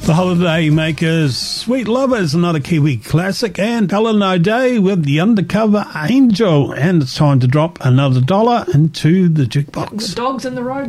The Holiday Makers, Sweet Lovers, another Kiwi classic, and Ellen O'Day with The Undercover Angel. And it's time to drop another $1 into the jukebox. The dog's in the road.